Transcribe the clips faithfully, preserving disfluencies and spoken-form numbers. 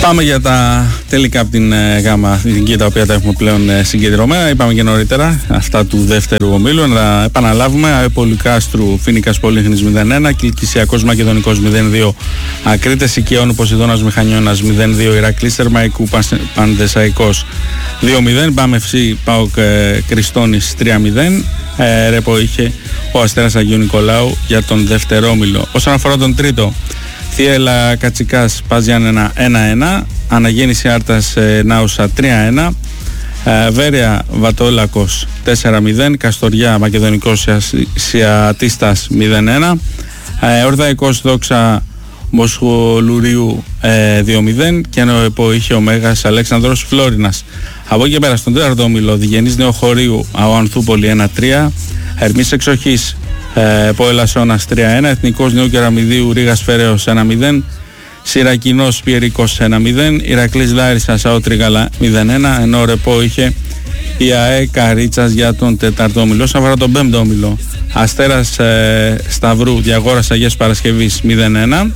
Πάμε για τα τελικά από την ε, γάμα αθλητική, τα οποία τα έχουμε πλέον ε, συγκεντρωμένα. Είπαμε και νωρίτερα αυτά του δεύτερου ομίλου. Να επαναλάβουμε: ΑΕ Πολυκάστρου Φοίνικας Πολύχνης μηδέν ένα, Κιλκυσιακός Μακεδονικός μηδέν δύο, Ακρίτες Οικειών Ποσειδώνας Μηχανιώνας μηδέν δύο, Ηρακλής Θερμαϊκού Πανθεσσαϊκός δύο μηδέν, Μπαμ Εφ Σι ΠΑΟΚ ε, Κριστόνης τρία μηδέν. Ε, ρεπό είχε ο Αστέρας Αγίου Νικολάου για τον δεύτερο όμιλο. Όσον αφορά τον τρίτο, Θίελα Κατσικάς Πας Γιάννενα ένα ένα, Αναγέννηση Άρτας ε, Νάουσα τρία ένα, ε, Βέρεια Βατόλακος τέσσερα μηδέν, Καστοριά Μακεδονικός Σιατίστας μηδέν ένα, ε, Ορδαϊκός Δόξα Μοσχολουρίου ε, δύο μηδέν και ενώ επό είχε ο Μέγας Αλέξανδρος Φλόρινας. Από εκεί πέρα στον τέταρτο όμιλο, Διγενής Νεοχωρίου Αοανθούπολη ένα τρία, Ερμής Εξοχής Ε, Πόελα Σώνας τρία ένα, Εθνικός Νέου Κεραμιδίου Ρήγας Φεραίος ένα μηδέν, Σιρακινός Πιερικός ένα μηδέν, Ηρακλής Λάρισσας ΑΟ Τρίγαλα μηδέν ένα, ενώ ρεπό είχε η ΑΕ Καρίτσας για τον τέταρτο όμιλο. Όσον αφορά τον πέμπτο όμιλο, Αστέρας ε, Σταυρού Διαγόρας Αγίας Παρασκευής μηδέν ένα,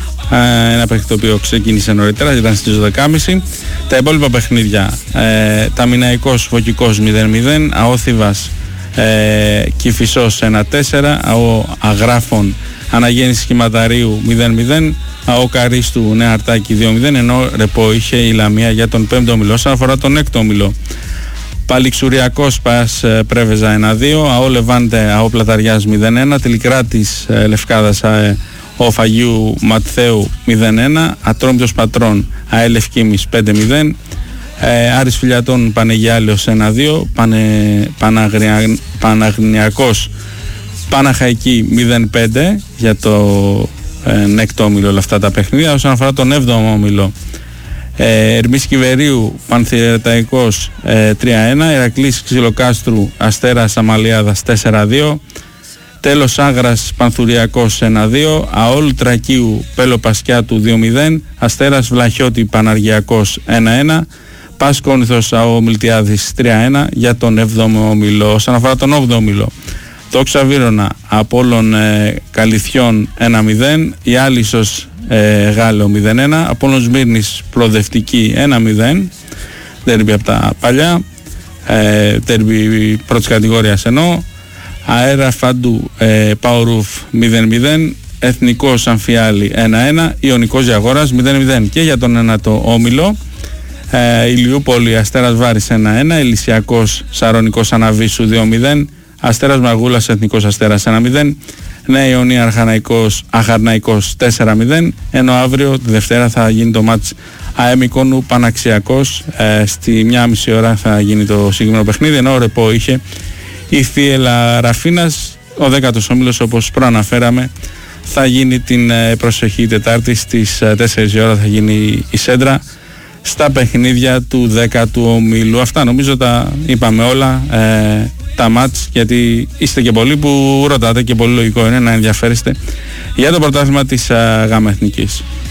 ε, ένα παιχνίδι το οποίο ξεκίνησε νωρίτερα, ήταν στις δώδεκα και μισή. Τα υπόλοιπα παιχνίδια, ε, Ταμιναϊκός Φωκικός μηδέν μηδέν, Αόθιβας Ε, Κηφισός ένα τέσσερα, ΑΟ Αγράφων Αναγέννηση Χηματαρίου μηδέν μηδέν, ΑΟ Καρίστου Νέα Αρτάκη δύο μηδέν, ενώ ρεπό είχε η Λαμία για τον πέμπτο όμιλο. Όσον αφορά τον έκτο όμιλο, Παλιξουριακός Πας ε, Πρέβεζα ένα δύο, ΑΟ Λεβάντε ΑΟ Πλαταριάς μηδέν ένα, Τελικράτης ε, Λευκάδας ε, ΟΦ Αγίου Ματθαίου μηδέν ένα, Ατρόμητος Πατρών ΑΕ Λευκήμης πέντε μηδέν, Ε, Άρης Φιλιατών Πανεγιάλεως ένα δύο, Πανε, Παναγρια, Παναγνιακός Παναχαϊκή μηδέν πέντε για το ε, έκτο όμιλο όλα αυτά τα παιχνίδια. Όσον αφορά τον έβδομο όμιλο, ε, Ερμής Κιβερίου Πανθηρεταϊκός ε, τρία ένα, Ηρακλής Ξυλοκάστρου Αστέρας Αμαλιάδας τέσσερα δύο, Τέλος Άγρας Πανθουριακός ένα δύο, ΑΟΛ Τρακίου Πέλο Πασκιάτου δύο μηδέν, Αστέρας Βλαχιώτη Παναργιακός ένα ένα, Πας Κόνηθος ΑΟ Μιλτιάδης τρία ένα για τον έβδομο όμιλο. Όσον αφορά τον όγδοο όμιλο, Δόξα Βύρωνα Απόλλων ε, Καλυθιών ένα μηδέν, η Άλυσσος ε, Γάλλο μηδέν ένα, Απόλλων Σμύρνης Προοδευτική ένα μηδέν, τέρμπι από τα παλιά, ε, τέρμπι πρώτης κατηγορίας ενώ, Αέρα Φαντού ε, Παουρούφ μηδέν μηδέν, Εθνικός Αμφιάλη ένα ένα, Ιωνικός Γιαγόρας μηδέν μηδέν. Και για τον ένατο όμιλο, ε, Ηλιούπολη Αστέρας Βάρης ένα ένα, Ελυσιακός Σαρονικός Αναβίσου δύο μηδέν, Αστέρας Μαγούλας Εθνικός Αστέρας ένα μηδέν, Νέα Ιωνία Αρχαναϊκός Αχαρναϊκός τέσσερα μηδέν, ενώ αύριο τη Δευτέρα θα γίνει το μάτς ΑΕ Μυκόνου Παναξιακός, ε, στη μία και μισή ώρα θα γίνει το συγκεκριμένο παιχνίδι, ενώ ρεπό είχε η Θίελα Ραφίνας. Ο δέκατος όμιλος, όπως προαναφέραμε, θα γίνει την προσεχή Τετάρτη στις τέσσερις η ώρα, θα γίνει η σέντρα στα παιχνίδια του δέκατου ομίλου. Αυτά νομίζω τα είπαμε όλα, ε, τα μάτς, γιατί είστε και πολλοί που ρωτάτε και πολύ λογικό είναι να ενδιαφέρεστε για το πρωτάθλημα της ε, ΓΑΜΑ Εθνικής.